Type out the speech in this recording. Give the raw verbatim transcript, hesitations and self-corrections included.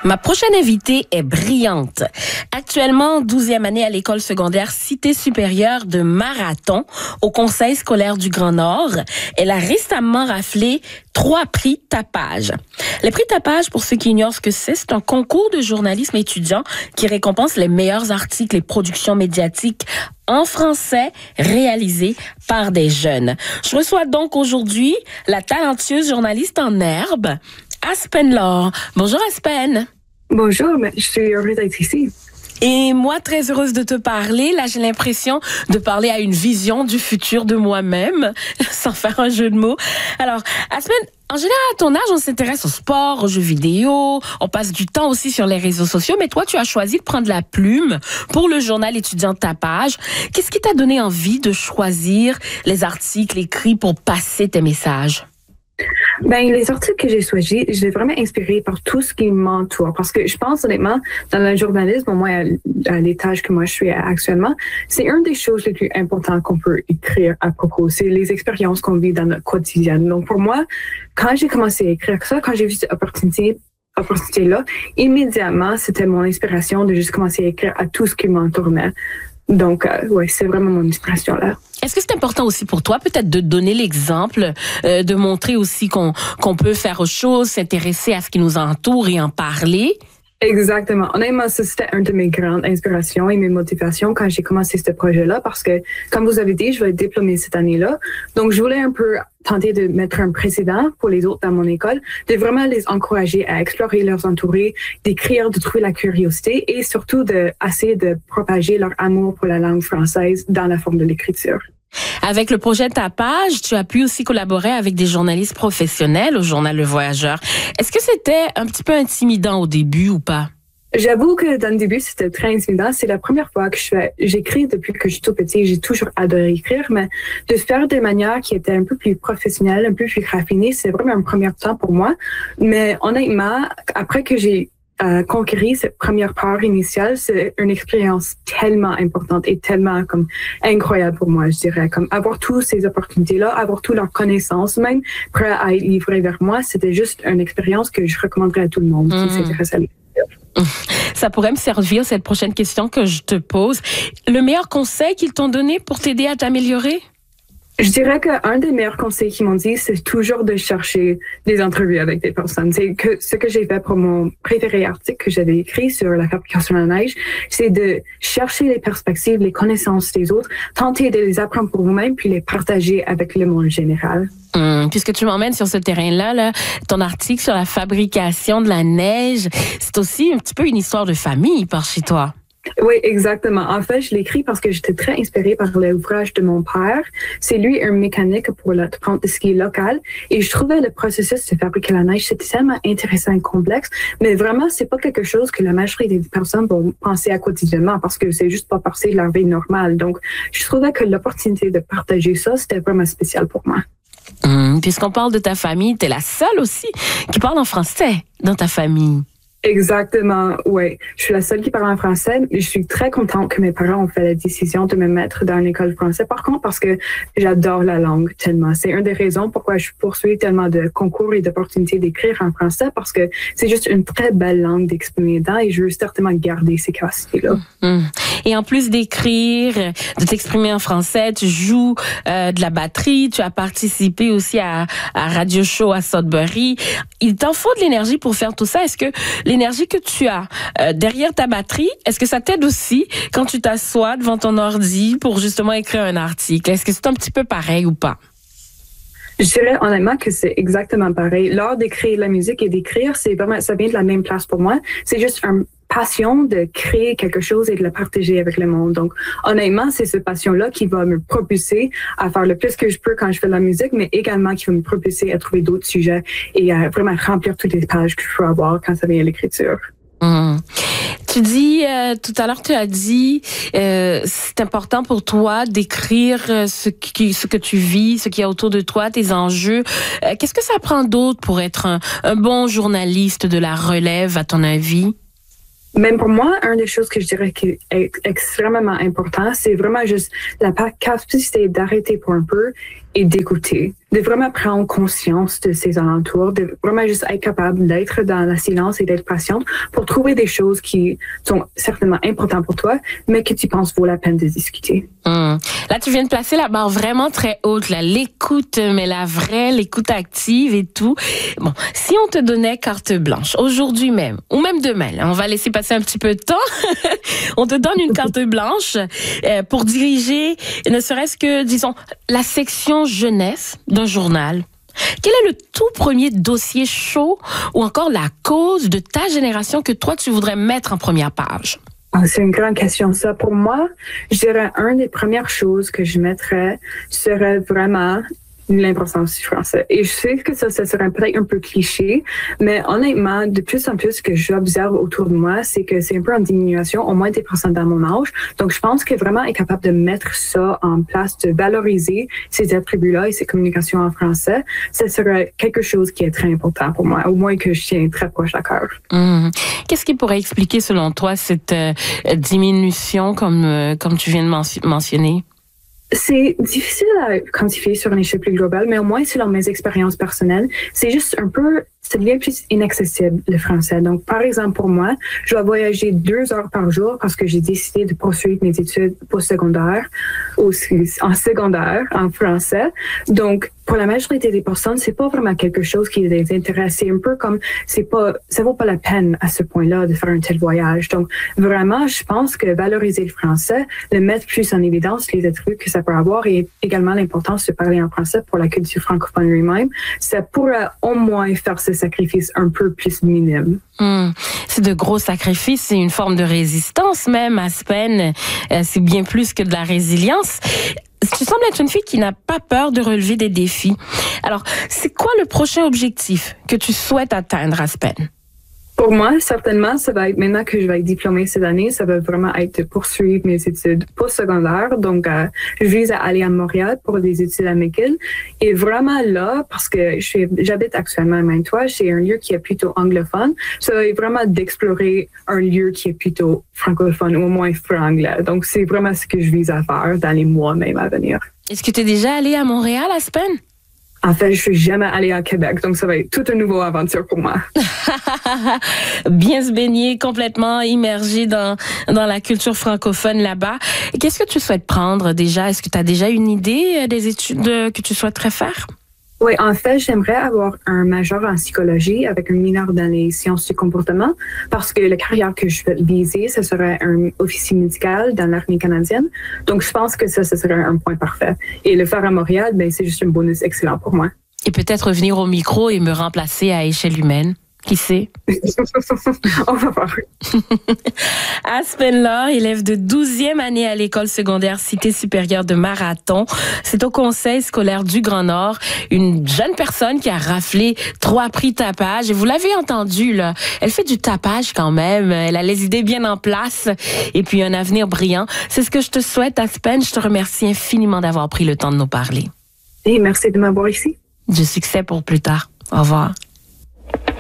Ma prochaine invitée est brillante. Actuellement, douzième année à l'école secondaire Cité supérieure de Marathon au Conseil scolaire du Grand Nord. Elle a récemment raflé trois prix Tapage. Les prix Tapage, pour ceux qui ignorent ce que c'est, c'est un concours de journalisme étudiant qui récompense les meilleurs articles et productions médiatiques en français réalisés par des jeunes. Je reçois donc aujourd'hui la talentueuse journaliste en herbe, Aspen Laure. Bonjour Aspen. Bonjour, je suis heureuse d'être ici. Et moi, très heureuse de te parler. Là, j'ai l'impression de parler à une vision du futur de moi-même, sans faire un jeu de mots. Alors, Aspen, en général, à ton âge, on s'intéresse au sport, aux jeux vidéo, on passe du temps aussi sur les réseaux sociaux, mais toi, tu as choisi de prendre la plume pour le journal étudiant Tapage. Qu'est-ce qui t'a donné envie de choisir les articles écrits pour passer tes messages? Ben, les articles que j'ai choisis, je suis vraiment inspirée par tout ce qui m'entoure. Parce que je pense honnêtement, dans le journalisme, au moins à, à l'étage que moi je suis actuellement, c'est une des choses les plus importantes qu'on peut écrire à propos. C'est les expériences qu'on vit dans notre quotidien. Donc pour moi, quand j'ai commencé à écrire ça, quand j'ai vu cette opportunité, opportunité-là, immédiatement, c'était mon inspiration de juste commencer à écrire à tout ce qui m'entourait. Donc, euh, ouais, c'est vraiment mon inspiration là. Est-ce que c'est important aussi pour toi, peut-être, de donner l'exemple, euh, de montrer aussi qu'on qu'on peut faire autre chose, s'intéresser à ce qui nous entoure et en parler? Exactement. Honnêtement, ça, c'était une de mes grandes inspirations et mes motivations quand j'ai commencé ce projet-là parce que, comme vous avez dit, je vais être diplômée cette année-là. Donc, je voulais un peu tenter de mettre un précédent pour les autres dans mon école, de vraiment les encourager à explorer leurs entourés, d'écrire, de trouver la curiosité et surtout d'essayer de propager leur amour pour la langue française dans la forme de l'écriture. Avec le projet Tapage, tu as pu aussi collaborer avec des journalistes professionnels au journal Le Voyageur. Est-ce que c'était un petit peu intimidant au début ou pas? J'avoue que dans le début, c'était très intimidant. C'est la première fois que je fais, j'écris depuis que je suis tout petit. J'ai toujours adoré écrire, mais de faire de manière qui était un peu plus professionnelle, un peu plus raffinée, c'est vraiment un premier temps pour moi. Mais honnêtement, après que j'ai Euh, conquérir cette première part initiale, c'est une expérience tellement importante et tellement comme incroyable pour moi, je dirais. Comme avoir toutes ces opportunités-là, avoir toutes leurs connaissances, même prêt à être livré vers moi, c'était juste une expérience que je recommanderais à tout le monde mmh. qui s'intéresse à l'écriture. Ça pourrait me servir, cette prochaine question que je te pose. Le meilleur conseil qu'ils t'ont donné pour t'aider à t'améliorer? Je dirais qu'un des meilleurs conseils qu'ils m'ont dit, c'est toujours de chercher des entrevues avec des personnes. C'est que ce que j'ai fait pour mon préféré article que j'avais écrit sur la fabrication de la neige, c'est de chercher les perspectives, les connaissances des autres, tenter de les apprendre pour vous-même, puis les partager avec le monde général. Hum, puisque tu m'emmènes sur ce terrain-là, là, ton article sur la fabrication de la neige, c'est aussi un petit peu une histoire de famille par chez toi. Oui, exactement. En fait, je l'écris parce que j'étais très inspirée par l'ouvrage de mon père. C'est lui un mécanique pour le de ski local. Et je trouvais le processus de fabriquer la neige, c'était tellement intéressant et complexe. Mais vraiment, c'est pas quelque chose que la majorité des personnes vont penser à quotidiennement parce que c'est juste pas partie de leur vie normale. Donc, je trouvais que l'opportunité de partager ça, c'était vraiment spécial pour moi. Hum, puisqu'on parle de ta famille, t'es la seule aussi qui parle en français dans ta famille. Exactement, oui. Je suis la seule qui parle en français. Je suis très contente que mes parents ont fait la décision de me mettre dans une école française. Par contre, parce que j'adore la langue tellement. C'est une des raisons pourquoi je poursuis tellement de concours et d'opportunités d'écrire en français parce que c'est juste une très belle langue d'exprimer dedans et je veux certainement garder ces capacités-là. Mmh. Et en plus d'écrire, de t'exprimer en français, tu joues euh, de la batterie, tu as participé aussi à, à Radio Show à Sudbury. Il t'en faut de l'énergie pour faire tout ça. Est-ce que l'énergie que tu as euh, derrière ta batterie, est-ce que ça t'aide aussi quand tu t'assois devant ton ordi pour justement écrire un article? Est-ce que c'est un petit peu pareil ou pas? Je dirais honnêtement que c'est exactement pareil. L'art d'écrire la musique et d'écrire, c'est vraiment, ça vient de la même place pour moi. C'est juste une passion de créer quelque chose et de le partager avec le monde. Donc, honnêtement, c'est cette passion-là qui va me propulser à faire le plus que je peux quand je fais de la musique, mais également qui va me propulser à trouver d'autres sujets et à vraiment remplir toutes les pages que je peux avoir quand ça vient à l'écriture. Mmh. Tu dis, euh, tout à l'heure, tu as dit, euh, c'est important pour toi d'écrire ce qui, ce que tu vis, ce qu'il y a autour de toi, tes enjeux. Euh, qu'est-ce que ça prend d'autre pour être un, un bon journaliste de la relève, à ton avis? Même pour moi, une des choses que je dirais qui est extrêmement important, c'est vraiment juste la capacité d'arrêter pour un peu et d'écouter. de vraiment prendre conscience de ses alentours, de vraiment juste être capable d'être dans le silence et d'être patiente pour trouver des choses qui sont certainement importantes pour toi, mais que tu penses vaut la peine de discuter. Hum. Là, tu viens de placer la barre vraiment très haute, là. L'écoute, mais la vraie, l'écoute active et tout. Bon, si on te donnait carte blanche, aujourd'hui même, ou même demain, là, on va laisser passer un petit peu de temps, on te donne une carte blanche euh, pour diriger, ne serait-ce que, disons, la section jeunesse d'un journal. Quel est le tout premier dossier chaud ou encore la cause de ta génération que toi, tu voudrais mettre en première page? Ah, c'est une grande question, ça. Pour moi, je dirais, une des premières choses que je mettrais serait vraiment l'importance du français. Et je sais que ça, ça serait peut-être un peu cliché, mais honnêtement, de plus en plus que j'observe autour de moi, c'est que c'est un peu en diminution, au moins dix pour cent dans mon âge. Donc, je pense que vraiment être capable de mettre ça en place, de valoriser ces attributs-là et ces communications en français, ça serait quelque chose qui est très important pour moi, au moins que je tiens très proche à cœur. Mmh. Qu'est-ce qui pourrait expliquer, selon toi, cette euh, diminution, comme, euh, comme tu viens de men- mentionner? C'est difficile à quantifier sur une échelle plus globale, mais au moins selon mes expériences personnelles, c'est juste un peu, ça devient plus inaccessible le français. Donc, par exemple, pour moi, je dois voyager deux heures par jour parce que j'ai décidé de poursuivre mes études postsecondaires aussi en secondaire en français. Donc, pour la majorité des personnes, c'est pas vraiment quelque chose qui les intéresse. C'est un peu comme, c'est pas, ça vaut pas la peine à ce point-là de faire un tel voyage. Donc, vraiment, je pense que valoriser le français, le mettre plus en évidence, les attributs que ça peut avoir et également l'importance de parler en français pour la culture francophone lui-même, ça pourrait au moins faire ce sacrifice un peu plus minime. Mmh. C'est de gros sacrifices, c'est une forme de résistance même, Aspen. Euh, c'est bien plus que de la résilience. Tu sembles être une fille qui n'a pas peur de relever des défis. Alors, c'est quoi le prochain objectif que tu souhaites atteindre, Aspen? Pour moi, certainement, ça va être, maintenant que je vais être diplômée cette année, ça va vraiment être de poursuivre mes études postsecondaires. Donc, euh, je vise à aller à Montréal pour des études à McGill. Et vraiment là, parce que je suis, j'habite actuellement à Maine-toi, c'est un lieu qui est plutôt anglophone. Ça va être vraiment d'explorer un lieu qui est plutôt francophone, ou au moins franglais. Donc, c'est vraiment ce que je vise à faire dans les mois même à venir. Est-ce que tu es déjà allée à Montréal, Aspen? En fait, je suis jamais allée à Québec, donc ça va être toute une nouvelle aventure pour moi. Bien se baigner, complètement immergé dans dans la culture francophone là-bas. Qu'est-ce que tu souhaites prendre déjà? Est-ce que tu as déjà une idée des études que tu souhaiterais faire? Oui, en fait, j'aimerais avoir un major en psychologie avec un mineur dans les sciences du comportement parce que la carrière que je veux viser, ce serait un officier médical dans l'armée canadienne. Donc, je pense que ça, ce serait un point parfait. Et le faire à Montréal, ben, c'est juste un bonus excellent pour moi. Et peut-être revenir au micro et me remplacer à échelle humaine. Qui sait? On va voir. Aspen Laure, élève de douzième année à l'école secondaire Cité supérieure de Marathon. C'est au conseil scolaire du Grand Nord. Une jeune personne qui a raflé trois prix tapage. Et vous l'avez entendu, là. Elle fait du tapage quand même. Elle a les idées bien en place. Et puis un avenir brillant. C'est ce que je te souhaite, Aspen. Je te remercie infiniment d'avoir pris le temps de nous parler. Et merci de m'avoir ici. Du succès pour plus tard. Au revoir.